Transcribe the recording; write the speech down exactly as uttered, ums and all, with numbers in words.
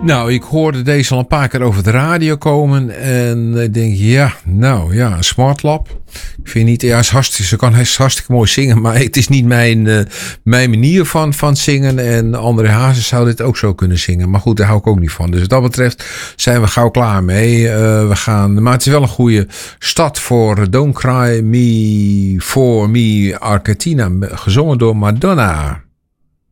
Nou, ik hoorde deze al een paar keer over de radio komen. En ik denk, ja, nou ja, een smartlap. Ik vind niet, ja, is hartstikke, ze kan hartstikke mooi zingen. Maar het is niet mijn, uh, mijn manier van, van zingen. En André Hazes zou dit ook zo kunnen zingen. Maar goed, daar hou ik ook niet van. Dus wat dat betreft zijn we gauw klaar mee. Uh, we gaan, maar het is wel een goede start voor Don't Cry Me For Me Argentina. Gezongen door Madonna.